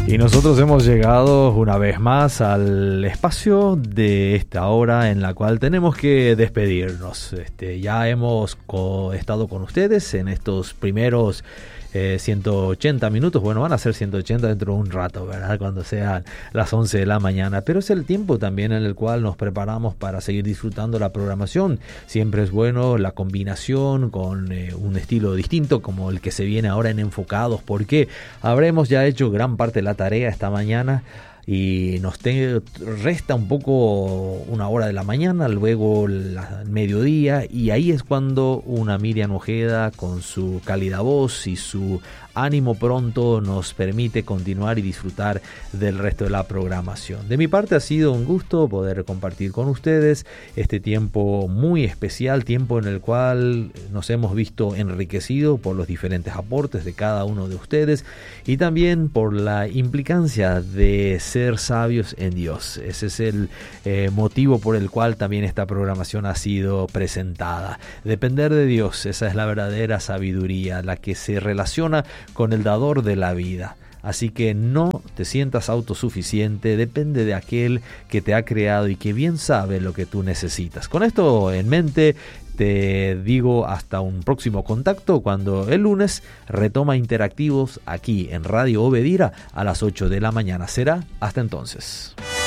Y nosotros hemos llegado una vez más al espacio de esta hora en la cual tenemos que despedirnos. Ya hemos estado con ustedes en estos primeros 180 minutos. Bueno, van a ser 180 dentro de un rato, ¿verdad? Cuando sean las 11 de la mañana. Pero es el tiempo también en el cual nos preparamos para seguir disfrutando la programación. Siempre es bueno la combinación con un estilo distinto como el que se viene ahora en Enfocados, porque habremos ya hecho gran parte de la tarea esta mañana y nos resta un poco una hora de la mañana, luego el mediodía, y ahí es cuando una Miriam Ojeda con su cálida voz y su ánimo pronto nos permite continuar y disfrutar del resto de la programación. De mi parte ha sido un gusto poder compartir con ustedes este tiempo muy especial, tiempo en el cual nos hemos visto enriquecidos por los diferentes aportes de cada uno de ustedes y también por la implicancia de ser sabios en Dios. Ese es el motivo por el cual también esta programación ha sido presentada. Depender de Dios, esa es la verdadera sabiduría, la que se relaciona con el dador de la vida. Así que no te sientas autosuficiente, depende de aquel que te ha creado y que bien sabe lo que tú necesitas. Con esto en mente, te digo hasta un próximo contacto cuando el lunes retoma Interactivos aquí en Radio Obedira a las 8 de la mañana. Será hasta entonces.